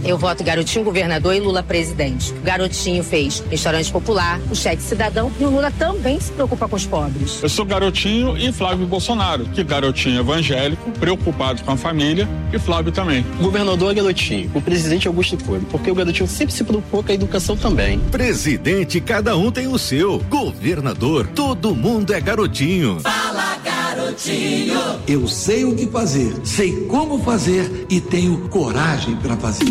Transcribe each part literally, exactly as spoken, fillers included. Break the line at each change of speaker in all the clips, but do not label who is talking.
Eu voto Garotinho governador e Lula presidente. O Garotinho fez restaurante popular, o cheque cidadão e o Lula também se preocupa com os pobres.
Eu sou Garotinho e Flávio Bolsonaro, que Garotinho evangélico, preocupado com a família, e Flávio também.
O governador é Garotinho, o presidente é Augusto Cury, porque o Garotinho sempre se preocupou com a educação também.
Presidente, cada um tem o seu. Governador, todo mundo é Garotinho.
Fala, Garotinho.
Eu sei o que fazer, sei como fazer e tenho coragem para fazer.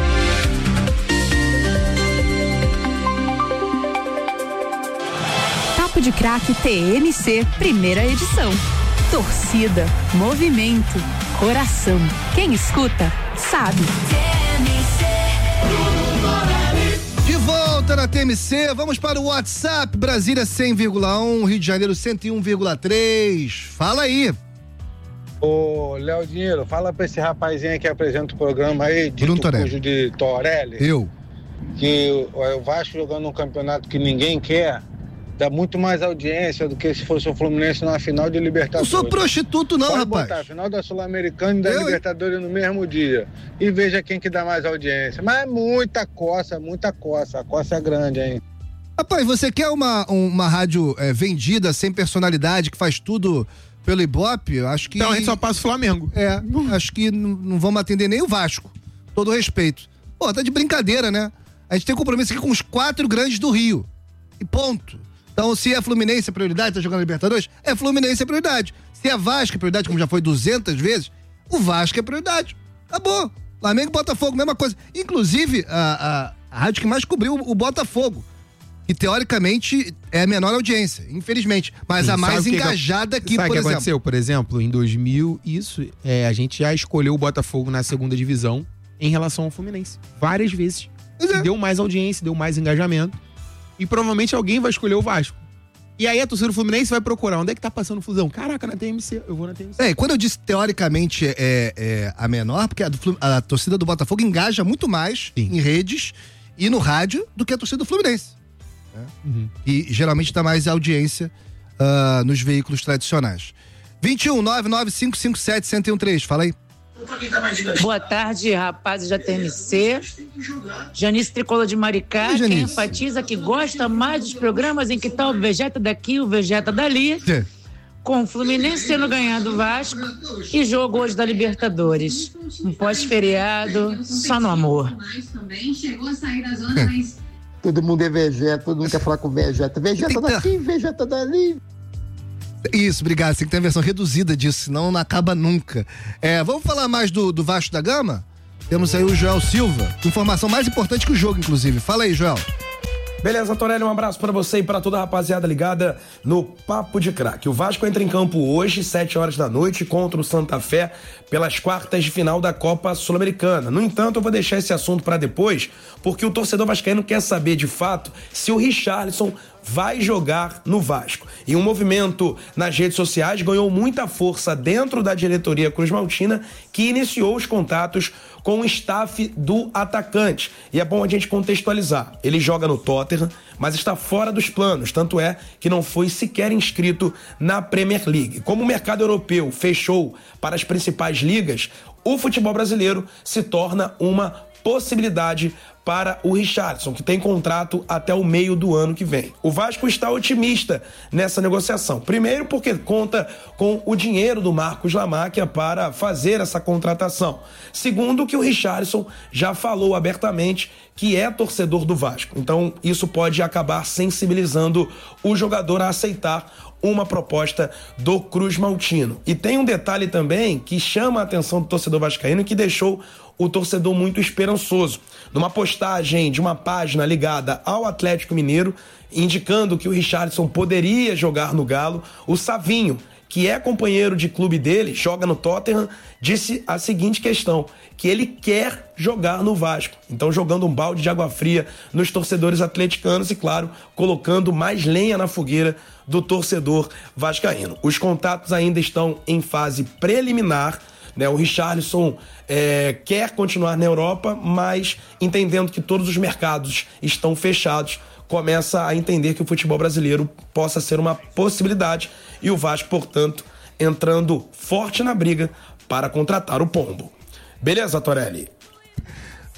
Papo de Craque T M C, primeira edição. Torcida, movimento, coração. Quem escuta, sabe.
De volta na T M C, vamos para o WhatsApp. Brasília cem vírgula um, Rio de Janeiro cento e um vírgula três. Fala aí.
Ô, Léo Dinheiro, fala pra esse rapazinho aí que apresenta o programa aí, dito cujo de Torelli.
Eu.
Que o Vasco jogando um campeonato que ninguém quer, dá muito mais audiência do que se fosse o Fluminense numa final de Libertadores.
Não sou prostituto não,
Pode
rapaz.
botar a final da Sul-Americana e da
Eu...
Libertadores no mesmo dia. E veja quem que dá mais audiência. Mas é muita coça, muita coça. A coça é grande, hein?
Rapaz, você quer uma, uma rádio é, vendida, sem personalidade, que faz tudo pelo Ibope? Acho que...
Então a gente só passa o Flamengo.
É, acho que não, não vamos atender nem o Vasco. Todo respeito. Pô, tá de brincadeira, né? A gente tem compromisso aqui com os quatro grandes do Rio. E ponto. Então, se é Fluminense a prioridade, tá jogando Libertadores, é Fluminense a prioridade. Se é Vasco a prioridade, como já foi duzentas vezes, o Vasco é prioridade. Acabou. Flamengo e Botafogo, mesma coisa. Inclusive, a, a, a rádio que mais cobriu o, o Botafogo. E, teoricamente, é a menor audiência, infelizmente. Mas
Sim,
a mais
que
engajada
que,
aqui, por
exemplo. Sabe o que
aconteceu?
Por exemplo, em dois mil, isso, é, a gente já escolheu o Botafogo na segunda divisão em relação ao Fluminense. Várias vezes. É. Deu mais audiência, deu mais engajamento. E provavelmente alguém vai escolher o Vasco. E aí a torcida do Fluminense vai procurar onde é que tá passando fusão. Caraca, na T M C, eu vou na T M C.
É, quando eu disse teoricamente é, é a menor, porque a, do, a torcida do Botafogo engaja muito mais Sim. em redes e no rádio do que a torcida do Fluminense. Né? Uhum. E geralmente dá mais audiência uh, nos veículos tradicionais. vinte e um, nove nove cinco cinco sete, um zero um três, fala aí.
Boa tarde, rapazes da T M C. Janice Tricola de Maricá,
Oi,
quem enfatiza que gosta mais dos programas em que tá o Vegeta daqui, o Vegeta dali, é. com o Fluminense tendo ganhado o Vasco e jogo hoje da Libertadores. Um pós-feriado, só no amor.
Todo mundo é Vegeta, todo mundo quer falar com Vegeta. Vegeta daqui, Vegeta dali.
Isso, obrigado. Tem que ter uma versão reduzida disso, senão não acaba nunca. É, vamos falar mais do, do Vasco da Gama? Temos aí o Joel Silva, informação mais importante que o jogo, inclusive. Fala aí, Joel.
Beleza, Torelli, um abraço pra você e pra toda a rapaziada ligada no Papo de Craque. O Vasco entra em campo hoje, sete horas da noite, contra o Santa Fé, pelas quartas de final da Copa Sul-Americana. No entanto, eu vou deixar esse assunto pra depois, porque o torcedor vascaíno quer saber, de fato, se o Richarlison vai jogar no Vasco. E um movimento nas redes sociais ganhou muita força dentro da diretoria cruzmaltina, que iniciou os contatos com o staff do atacante. E é bom a gente contextualizar. Ele joga no Tottenham, mas está fora dos planos, tanto é que não foi sequer inscrito na Premier League. Como o mercado europeu fechou para as principais ligas, o futebol brasileiro se torna uma possibilidade para o Richarlison, que tem contrato até o meio do ano que vem. O Vasco está otimista nessa negociação. Primeiro porque conta com o dinheiro do Marcos Lamáquia para fazer essa contratação. Segundo que o Richarlison já falou abertamente que é torcedor do Vasco. Então isso pode acabar sensibilizando o jogador a aceitar uma proposta do cruzmaltino. E tem um detalhe também que chama a atenção do torcedor vascaíno e que deixou o torcedor muito esperançoso. Numa postagem de uma página ligada ao Atlético Mineiro, indicando que o Richarlison poderia jogar no Galo, o Savinho, que é companheiro de clube dele, joga no Tottenham, disse a seguinte questão, que ele quer jogar no Vasco. Então jogando um balde de água fria nos torcedores atleticanos e, claro, colocando mais lenha na fogueira do torcedor vascaíno. Os contatos ainda estão em fase preliminar, né? O Richarlison é, quer continuar na Europa, mas entendendo que todos os mercados estão fechados, começa a entender que o futebol brasileiro possa ser uma possibilidade e o Vasco, portanto, entrando forte na briga para contratar o Pombo. Beleza, Torelli?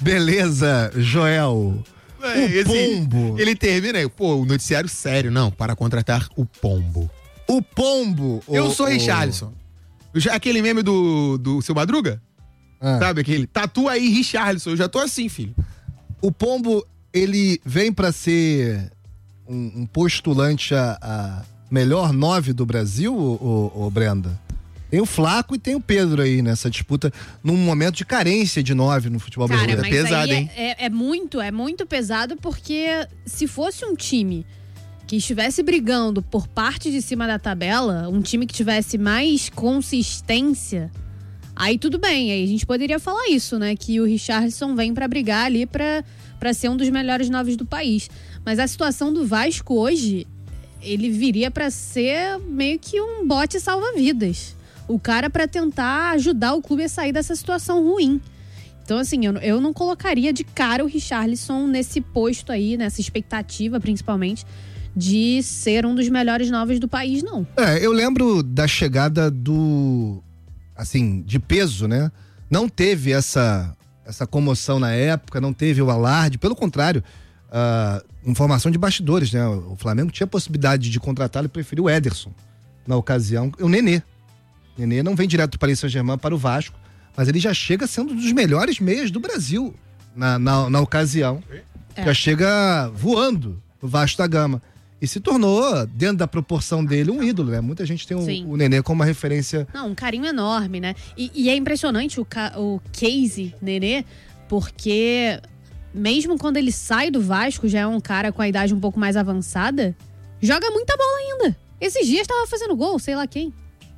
Beleza, Joel.
É,
o
esse-
Pombo.
Ele termina aí, pô, o noticiário sério, não, para contratar o Pombo.
O Pombo.
Eu
o-
sou
o-
Richarlison. Eu já- Aquele meme do, do Seu Madruga?
Ah.
Sabe aquele? Tatua aí, Richarlison. Eu já tô assim, filho.
O Pombo, ele vem pra ser um, um postulante a, a melhor nove do Brasil, ô, ô, ô, Brenda? Tem o Flaco e tem o Pedro aí nessa disputa, num momento de carência de nove no futebol
Cara,
brasileiro.
mas aí é, é, é muito, é muito pesado, porque se fosse um time que estivesse brigando por parte de cima da tabela, um time que tivesse mais consistência, aí tudo bem, aí a gente poderia falar isso, né? Que o Richarlison vem pra brigar ali pra, pra ser um dos melhores noves do país. Mas a situação do Vasco hoje, ele viria pra ser meio que um bote salva-vidas. O cara pra tentar ajudar o clube a sair dessa situação ruim. Então, assim, eu, eu não colocaria de cara o Richarlison nesse posto aí, nessa expectativa, principalmente, de ser um dos melhores novos do país, não.
É, eu lembro da chegada do, assim, de peso, né? Não teve essa, essa comoção na época, não teve o alarde, pelo contrário, uh, informação de bastidores, né? O Flamengo tinha a possibilidade de contratá-lo e preferiu o Ederson na ocasião, o Nenê. O Nenê não vem direto do Paris Saint-Germain para o Vasco, mas ele já chega sendo um dos melhores meias do Brasil na, na, na ocasião.
É.
Já chega voando no Vasco da Gama. E se tornou, dentro da proporção dele, um ídolo, né? Muita gente tem
Sim.
o, o Nenê como uma referência.
Não, um carinho enorme, né? E, e é impressionante o, ca- o case Nenê, porque mesmo quando ele sai do Vasco, já é um cara com a idade um pouco mais avançada, joga muita bola ainda. Esses dias tava fazendo gol, sei lá quem.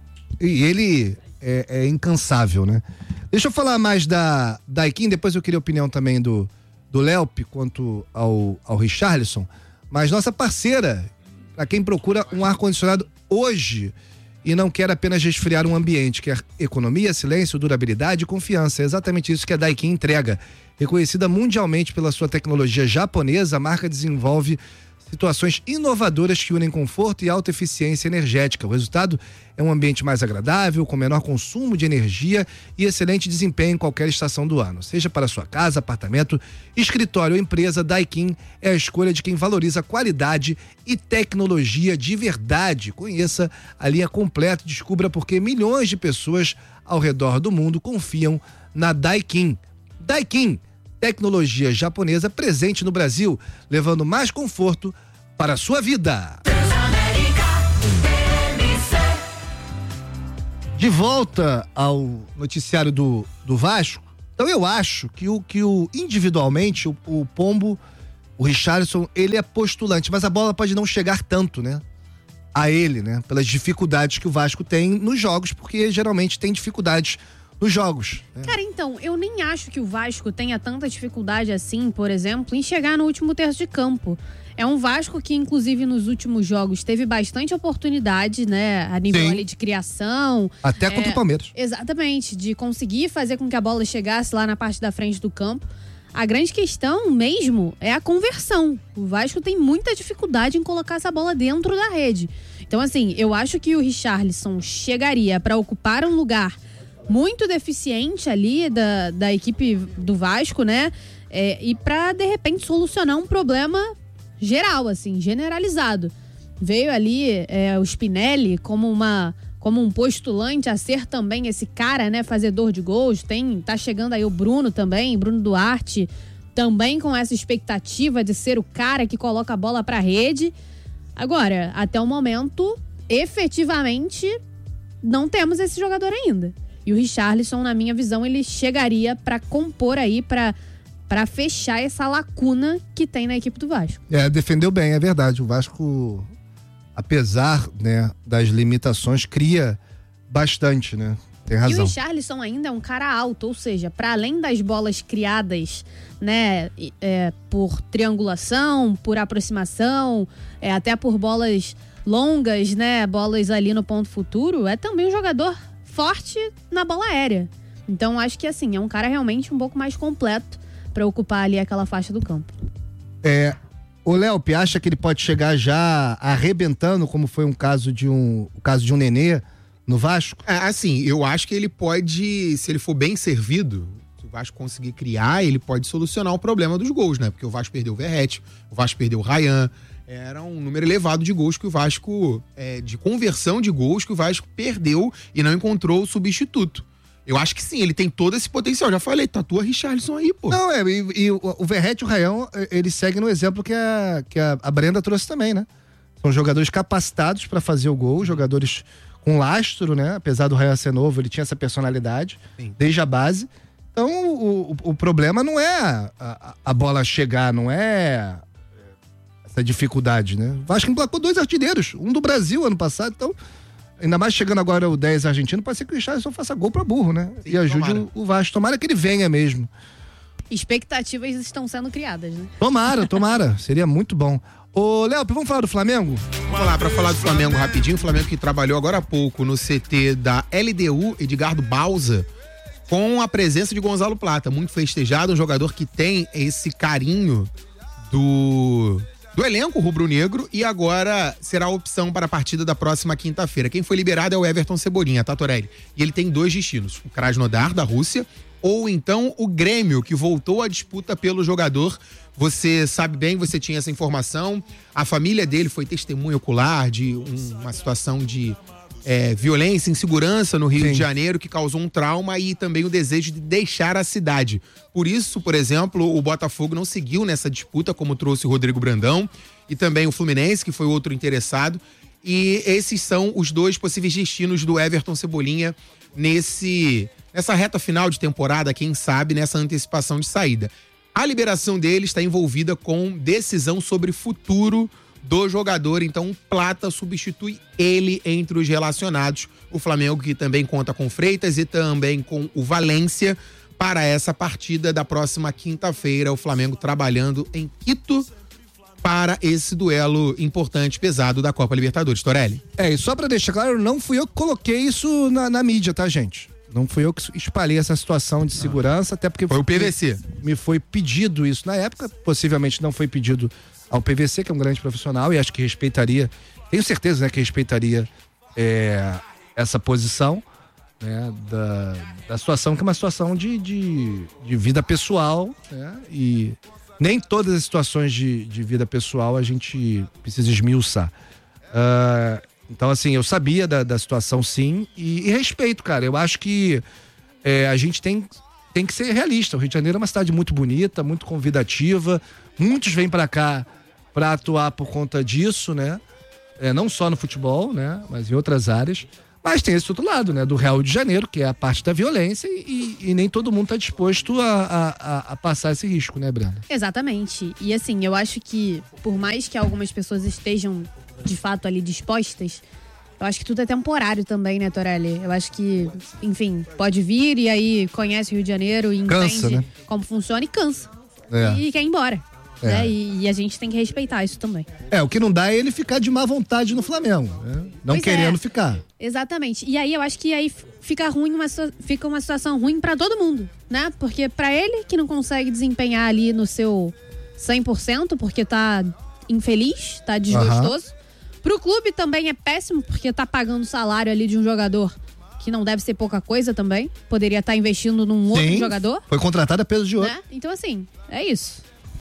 E ele é, é incansável, né? Deixa eu falar mais da Daikin, depois eu queria a opinião também do, do Léope quanto ao, ao Richarlison. Mas nossa parceira, para quem procura um ar-condicionado hoje e não quer apenas resfriar um ambiente, quer economia, silêncio, durabilidade e confiança. É exatamente isso que a Daikin entrega. Reconhecida mundialmente pela sua tecnologia japonesa, a marca desenvolve situações inovadoras que unem conforto e alta eficiência energética. O resultado é um ambiente mais agradável, com menor consumo de energia e excelente desempenho em qualquer estação do ano. Seja para sua casa, apartamento, escritório ou empresa, Daikin é a escolha de quem valoriza qualidade e tecnologia de verdade. Conheça a linha completa e descubra por que milhões de pessoas ao redor do mundo confiam na Daikin. Daikin, tecnologia japonesa presente no Brasil, levando mais conforto para a sua vida. De volta ao noticiário do, do Vasco, então eu acho que o, que o individualmente, o, o Pombo, o Richarlison, ele é postulante, mas a bola pode não chegar tanto, né? A ele, né? Pelas dificuldades que o Vasco tem nos jogos, porque geralmente tem dificuldades nos jogos. Né?
Cara, então, eu nem acho que o Vasco tenha tanta dificuldade assim, por exemplo, em chegar no último terço de campo. É um Vasco que, inclusive, nos últimos jogos teve bastante oportunidade, né? A nível ali de criação.
Até
é,
contra o Palmeiras.
Exatamente, de conseguir fazer com que a bola chegasse lá na parte da frente do campo. A grande questão mesmo é a conversão. O Vasco tem muita dificuldade em colocar essa bola dentro da rede. Então, assim, eu acho que o Richarlison chegaria para ocupar um lugar muito deficiente ali da, da equipe do Vasco, né? É, e para de repente solucionar um problema geral, assim, generalizado. Veio ali é, o Spinelli como uma como um postulante a ser também esse cara, né, fazedor de gols. Tem, tá chegando aí o Bruno também, Bruno Duarte, também com essa expectativa de ser o cara que coloca a bola pra rede. Agora, até o momento, efetivamente, não temos esse jogador ainda. E o Richarlison, na minha visão, ele chegaria pra compor aí, pra, pra fechar essa lacuna que tem na equipe do Vasco.
É, defendeu bem, é verdade. O Vasco, apesar, né, das limitações, cria bastante, né? Tem razão.
E o Richarlison ainda é um cara alto, ou seja, para além das bolas criadas, né, é, por triangulação, por aproximação, é, até por bolas longas, né, bolas ali no ponto futuro, é também um jogador forte na bola aérea. Então acho que assim, é um cara realmente um pouco mais completo para ocupar ali aquela faixa do campo.
É, o Léope acha que ele pode chegar já arrebentando, como foi um caso de um, o caso de um Nenê no Vasco?
É, assim, eu acho que ele pode, se ele for bem servido, se o Vasco conseguir criar, ele pode solucionar o problema dos gols, né? Porque o Vasco perdeu o Verratti, o Vasco perdeu o Ryan. Era um número elevado de gols que o Vasco, é, de conversão de gols que o Vasco perdeu e não encontrou o substituto. Eu acho que sim, ele tem todo esse potencial. Já falei, tatua Richarlison aí, pô.
Não, é, e, e o, o Verratti e o Ryan, eles seguem no exemplo que a, que a, a Brenda trouxe também, né? São jogadores capacitados para fazer o gol, jogadores com lastro, né? Apesar do Ryan ser novo, ele tinha essa personalidade, sim, desde a base. Então, o, o, o problema não é a, a, a bola chegar, não é essa dificuldade, né? O Vasco emplacou dois artilheiros, um do Brasil ano passado, então, ainda mais chegando agora o dez argentino, pode ser que o Richarlison faça gol pra burro, né? Sim, e ajude o, o Vasco. Tomara que ele venha mesmo.
Expectativas estão sendo criadas, né?
Tomara, tomara. Seria muito bom. Ô, Léo, vamos falar do Flamengo?
Vamos lá, pra falar do Flamengo rapidinho. O Flamengo que trabalhou agora há pouco no C T da L D U, Edgardo Bausa, com a presença de Gonzalo Plata. Muito festejado, um jogador que tem esse carinho do... do elenco rubro-negro, e agora será a opção para a partida da próxima quinta-feira. Quem foi liberado é o Everton Cebolinha, tá, Torelli? E ele tem dois destinos, o Krasnodar, da Rússia, ou então o Grêmio, que voltou à disputa pelo jogador. Você sabe bem, você tinha essa informação, a família dele foi testemunha ocular de um, uma situação de é, violência, insegurança no Rio Sim. de Janeiro, que causou um trauma e também o desejo de deixar a cidade. Por isso, por exemplo, o Botafogo não seguiu nessa disputa, como trouxe o Rodrigo Brandão, e também o Fluminense, que foi outro interessado. E esses são os dois possíveis destinos do Everton Cebolinha nesse, nessa reta final de temporada, quem sabe, nessa antecipação de saída. A liberação dele está envolvida com decisão sobre futuro do jogador, então o Plata substitui ele entre os relacionados. O Flamengo, que também conta com Freitas e também com o Valência para essa partida da próxima quinta-feira. O Flamengo trabalhando em Quito para esse duelo importante, pesado da Copa Libertadores. Torelli.
É, e só para deixar claro, não fui eu que coloquei isso na, na mídia, tá, gente? Não fui eu que espalhei essa situação de segurança, até porque...
Foi o P V C.
Me foi pedido isso na época, possivelmente não foi pedido ao P V C, que é um grande profissional, e acho que respeitaria, tenho certeza, né, que respeitaria é, essa posição, né, da, da situação, que é uma situação de, de, de vida pessoal, né, e nem todas as situações de, de vida pessoal a gente precisa esmiuçar. Uh, então, assim, eu sabia da, da situação, sim, e, e respeito, cara. Eu acho que é, a gente tem, tem que ser realista. O Rio de Janeiro é uma cidade muito bonita, muito convidativa. Muitos vêm pra cá pra atuar por conta disso, né? É, não só no futebol, né? Mas em outras áreas. Mas tem esse outro lado, né? Do Rio de Janeiro, que é a parte da violência, e, e nem todo mundo tá disposto a, a, a passar esse risco, né, Brenda?
Exatamente. E assim, eu acho que, por mais que algumas pessoas estejam de fato ali dispostas, eu acho que tudo é temporário também, né, Torelli? Eu acho que, enfim, pode vir e aí conhece o Rio de Janeiro e
cansa,
entende,
né,
como funciona e cansa.
É.
E quer ir embora.
É.
Né? E, e a gente tem que respeitar isso também.
É, o que não dá é ele ficar de má vontade no Flamengo, né? Não
Pois
querendo
é.
ficar.
Exatamente. E aí eu acho que aí fica ruim, uma, fica uma situação ruim pra todo mundo, né? Porque pra ele, que não consegue desempenhar ali no seu cem por cento, porque tá infeliz, tá desgostoso. Uhum. Pro clube também é péssimo, porque tá pagando o salário ali de um jogador que não deve ser pouca coisa também. Poderia estar investindo num outro
Sim,
jogador.
Foi contratado a peso de ouro.
Né? Então, assim, é isso.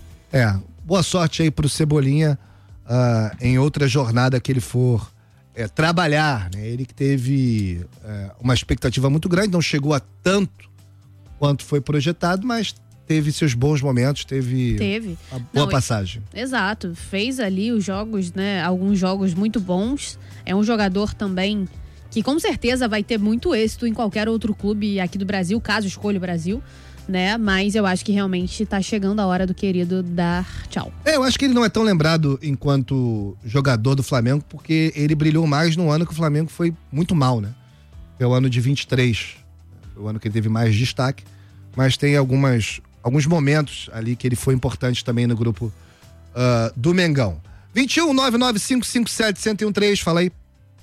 É, boa sorte aí pro Cebolinha uh, em outra jornada que ele for é, trabalhar, né? Ele que teve é, uma expectativa muito grande, não chegou a tanto quanto foi projetado, mas teve seus bons momentos, teve,
Teve.
uma boa
Não,
passagem.
Exato, fez ali os jogos, né, alguns jogos muito bons. É um jogador também que com certeza vai ter muito êxito em qualquer outro clube aqui do Brasil, caso escolha o Brasil, né? Mas eu acho que realmente tá chegando a hora do querido dar tchau.
É, eu acho que ele não é tão lembrado enquanto jogador do Flamengo, porque ele brilhou mais no ano que o Flamengo foi muito mal, né? É o ano de vinte e três, foi o ano que ele teve mais destaque, mas tem algumas, alguns momentos ali que ele foi importante também no grupo uh, do Mengão. vinte e um, nove nove cinco cinco sete, um zero um três, fala aí.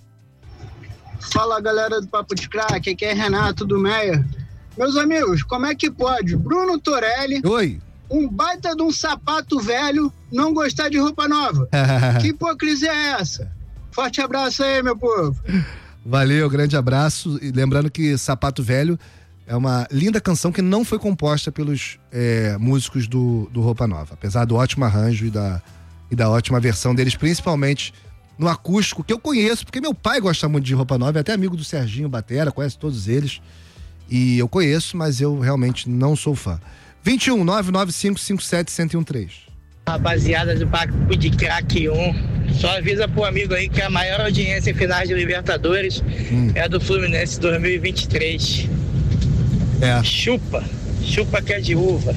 Fala, galera do Papo de Crack, aqui é Renato do Meia. Meus amigos, como é que pode Bruno Torelli,
Oi.
um baita de um sapato velho, não gostar de roupa nova? Que hipocrisia é essa? Forte abraço aí, meu povo.
Valeu, grande abraço. E lembrando que sapato velho É uma linda canção que não foi composta pelos é, músicos do, do Roupa Nova. Apesar do ótimo arranjo e da, e da ótima versão deles, principalmente no acústico, que eu conheço, porque meu pai gosta muito de Roupa Nova, é até amigo do Serginho Batera, conhece todos eles. E eu conheço, mas eu realmente não sou fã. vinte e um, nove nove cinco, cinco sete, um zero um três.
Rapaziada do Papo de Craque um, só avisa pro amigo aí que a maior audiência em finais de Libertadores hum. é a do Fluminense dois mil e vinte e três.
É.
Chupa, chupa que é de uva.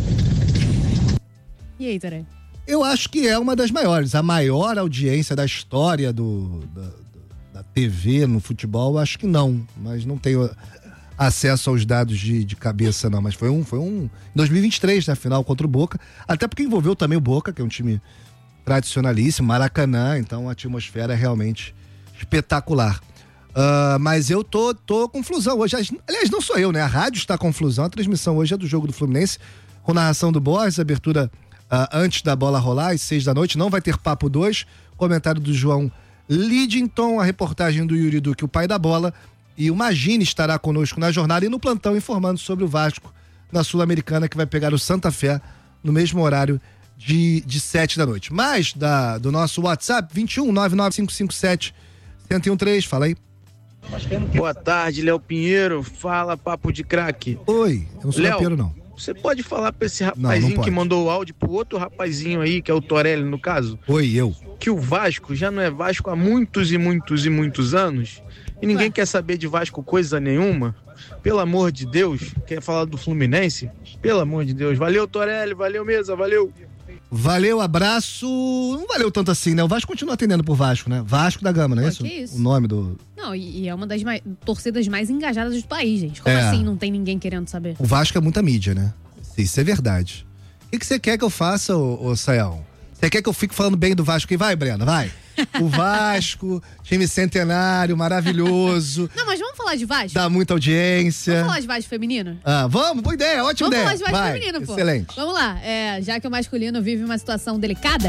E aí, Tarek?
Eu acho que é uma das maiores, a maior audiência da história do, da, da T V no futebol, acho que não, mas não tenho acesso aos dados de, de cabeça não, mas foi um, foi um, em dois mil e vinte e três, na final contra o Boca, até porque envolveu também o Boca, que é um time tradicionalíssimo, Maracanã, então a atmosfera é realmente espetacular. Uh, mas eu tô, tô com flusão hoje. Aliás, não sou eu, né? A rádio está com flusão. A transmissão hoje é do jogo do Fluminense, com narração do Borges, abertura uh, antes da bola rolar, às seis da noite. Não vai ter papo dois. Comentário do João Lidington, a reportagem do Yuri Duque, o pai da bola. E o Magine estará conosco na jornada e no plantão informando sobre o Vasco na Sul-Americana, que vai pegar o Santa Fé no mesmo horário de, de sete da noite. Mais da, do nosso WhatsApp, vinte e um, nove nove cinco cinco sete, um zero um três. Fala aí.
Boa tarde, Léo Pinheiro. Fala, Papo de Craque.
Oi, eu não sou
Léo,
rapeiro, não.
Você pode falar pra esse
Não,
rapazinho
não
que
pode.
mandou o áudio pro outro rapazinho aí, que é o Torelli, no caso?
Oi, eu.
Que o Vasco já não é Vasco há muitos e muitos e muitos anos e ninguém quer saber de Vasco coisa nenhuma? Pelo amor de Deus, quer falar do Fluminense? Pelo amor de Deus. Valeu, Torelli, valeu, mesa, valeu.
Valeu, abraço. Não valeu tanto assim, né? O Vasco continua atendendo por Vasco, né? Vasco da Gama, não é
Pô,
isso?
que isso?
O nome do...
Não, e, e é uma das mais, torcidas mais engajadas do país, gente. Como
É.
assim não tem ninguém querendo saber?
O Vasco é muita mídia, né? Isso é verdade. O que que você quer que eu faça, ô, ô Sayão? Você quer que eu fique falando bem do Vasco aqui? Vai, Brena, vai. O Vasco, time centenário, maravilhoso.
Não, mas vamos falar de Vasco?
Dá muita audiência.
Vamos falar de Vasco feminino?
Ah, vamos, boa ideia, ótima
Vamos
ideia.
falar de Vasco
Vai,
feminino, pô.
excelente.
Vamos lá, é, já que o masculino vive uma situação delicada...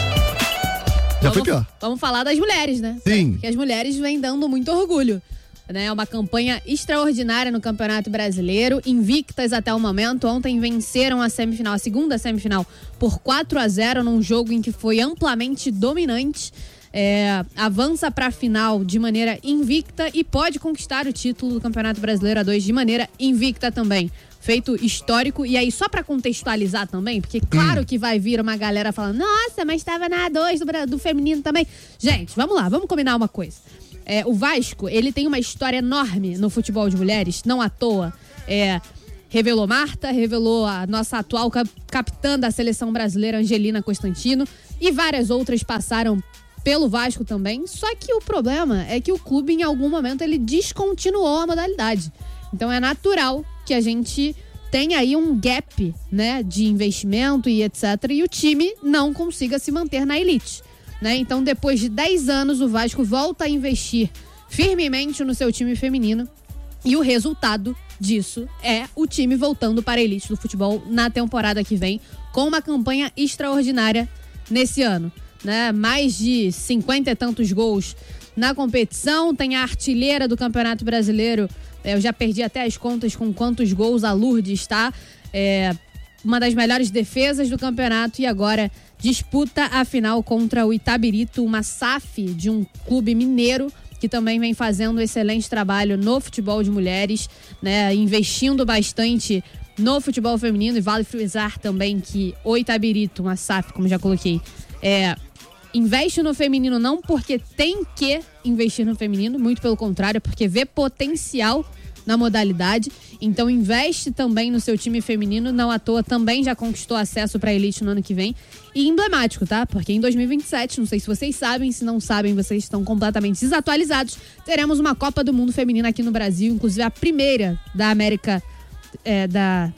Já
vamos,
foi pior.
Vamos falar das mulheres, né?
Sim.
Porque as mulheres vêm dando muito orgulho. Né? É uma campanha extraordinária no Campeonato Brasileiro, invictas até o momento. Ontem venceram a semifinal, a segunda semifinal, por quatro a zero, num jogo em que foi amplamente dominante. É, avança para a final de maneira invicta e pode conquistar o título do Campeonato Brasileiro A dois de maneira invicta também. Feito histórico. E aí, só pra contextualizar também, porque claro
Hum.
que vai vir uma galera falando, nossa, mas tava na A dois do, Bra- do feminino também. Gente, vamos lá, vamos combinar uma coisa. É, o Vasco, ele tem uma história enorme no futebol de mulheres, não à toa. É, revelou Marta, revelou a nossa atual cap- capitã da seleção brasileira, Angelina Constantino, e várias outras passaram pelo Vasco também. Só que o problema é que o clube, em algum momento, ele descontinuou a modalidade. Então é natural que a gente tenha aí um gap, né, de investimento e etcétera, e o time não consiga se manter na elite. Né? Então, depois de dez anos, o Vasco volta a investir firmemente no seu time feminino e o resultado disso é o time voltando para a elite do futebol na temporada que vem, com uma campanha extraordinária nesse ano. Né? Mais de cinquenta e tantos gols na competição, tem a artilheira do Campeonato Brasileiro, eu já perdi até as contas com quantos gols a Lourdes está, é uma das melhores defesas do campeonato e agora disputa a final contra o Itabirito, uma S A F de um clube mineiro que também vem fazendo excelente trabalho no futebol de mulheres, né, investindo bastante no futebol feminino, e vale frisar também que o Itabirito, uma S A F, como já coloquei, é, investe no feminino não porque tem que investir no feminino, muito pelo contrário, porque vê potencial na modalidade, então investe também no seu time feminino, não à toa também já conquistou acesso para a elite no ano que vem, e emblemático, tá? Porque em dois mil e vinte e sete, não sei se vocês sabem, se não sabem, vocês estão completamente desatualizados, teremos uma Copa do Mundo feminina aqui no Brasil, inclusive a primeira da América, é, da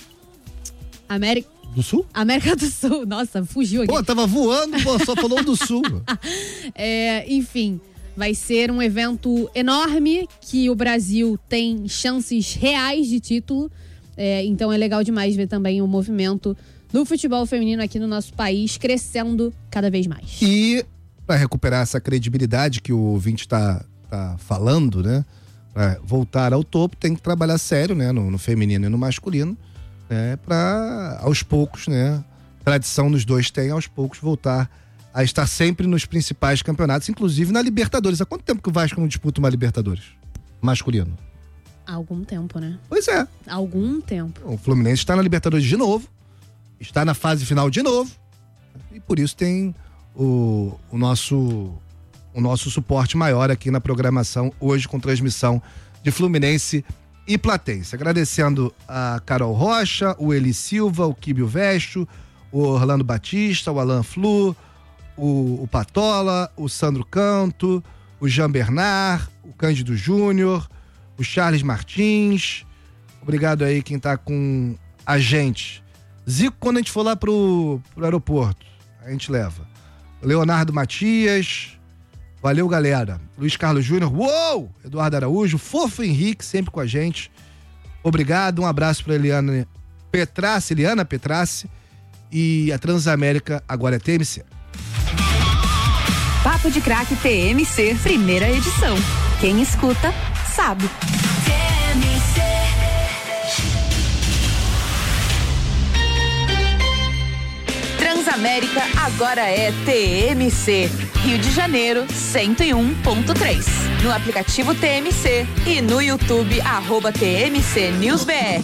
América
do Sul?
América do Sul, nossa, fugiu aqui.
Pô, tava voando, pô, só falou do Sul.
É, enfim, vai ser um evento enorme que o Brasil tem chances reais de título. É, então é legal demais ver também o movimento do futebol feminino aqui no nosso país crescendo cada vez mais.
E para recuperar essa credibilidade que o ouvinte tá, tá falando, né? Pra voltar ao topo, tem que trabalhar sério, né? No, no feminino e no masculino, né? Pra, aos poucos, né? Tradição nos dois tem, aos poucos, voltar a estar sempre nos principais campeonatos, inclusive na Libertadores. Há quanto tempo que o Vasco não disputa uma Libertadores? Masculino.
Há algum tempo, né?
Pois é.
Há algum tempo.
O Fluminense está na Libertadores de novo, está na fase final de novo, e por isso tem o, o nosso... o nosso suporte maior aqui na programação, hoje com transmissão de Fluminense e Platense. Agradecendo a Carol Rocha, o Eli Silva, o Quíbio Vesto, o Orlando Batista, o Alan Flu, o, o Patola, o Sandro Canto, o Jean Bernard, o Cândido Júnior, o Charles Martins. Obrigado aí quem tá com a gente. Zico, quando a gente for lá pro, pro aeroporto, a gente leva. Leonardo Matias... Valeu, galera. Luiz Carlos Júnior, uou! Eduardo Araújo, Fofo Henrique, sempre com a gente. Obrigado, um abraço pra Eliana Petrassi, Eliana Petrassi. E a Transamérica agora é T M C.
Papo de Craque T M C, primeira edição. Quem escuta, sabe. T M C. Transamérica agora é T M C. Rio de Janeiro, cento e um ponto três. No aplicativo T M C e no YouTube, arroba T M C News B R.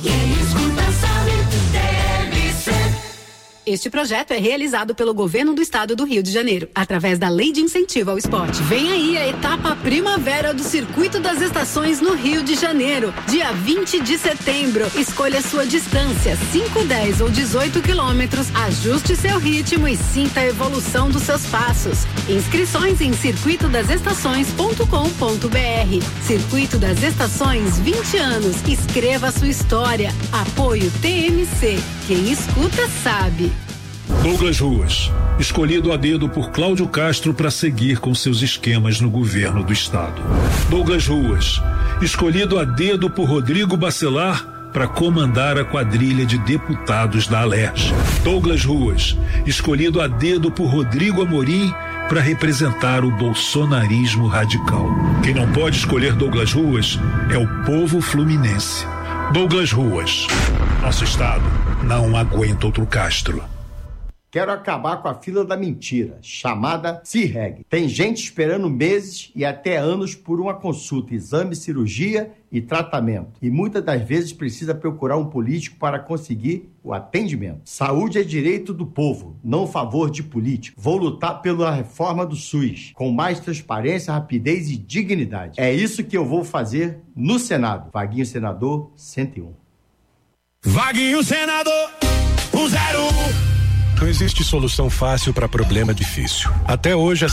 Este projeto é realizado pelo Governo do Estado do Rio de Janeiro, através da Lei de Incentivo ao Esporte. Vem aí a etapa Primavera do Circuito das Estações no Rio de Janeiro, dia vinte de setembro. Escolha sua distância, cinco, dez ou dezoito quilômetros, ajuste seu ritmo e sinta a evolução dos seus passos. Inscrições em circuito das estações ponto com ponto b r. Circuito das Estações, vinte anos. Escreva a sua história. Apoio T M C. Quem escuta sabe.
Douglas Ruas, escolhido a dedo por Cláudio Castro para seguir com seus esquemas no governo do estado. Douglas Ruas, escolhido a dedo por Rodrigo Bacelar para comandar a quadrilha de deputados da Alerj. Douglas Ruas, escolhido a dedo por Rodrigo Amorim para representar o bolsonarismo radical. Quem não pode escolher Douglas Ruas é o povo fluminense. Douglas Ruas, nosso estado não aguenta outro Castro.
Quero acabar com a fila da mentira, chamada C-Reg. Tem gente esperando meses e até anos por uma consulta, exame, cirurgia e tratamento. E muitas das vezes precisa procurar um político para conseguir o atendimento. Saúde é direito do povo, não favor de político. Vou lutar pela reforma do SUS, com mais transparência, rapidez e dignidade. É isso que eu vou fazer no Senado. Vaguinho Senador cento e um.
Vaguinho Senador cento e um. Não existe solução fácil para problema difícil. Até hoje, as